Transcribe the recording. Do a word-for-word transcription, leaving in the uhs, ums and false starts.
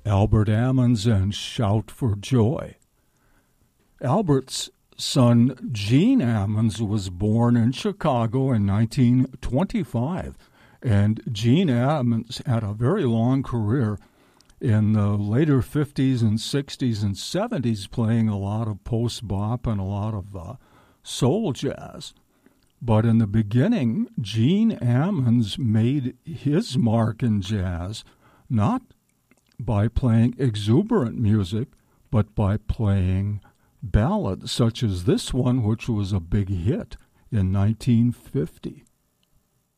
Albert Ammons and Shout for Joy. Albert's son, Gene Ammons, was born in Chicago in nineteen twenty-five, and Gene Ammons had a very long career in the later fifties and sixties and seventies, playing a lot of post-bop and a lot of uh, soul jazz. But in the beginning, Gene Ammons made his mark in jazz not by playing exuberant music, but by playing ballads such as this one, which was a big hit in nineteen fifty.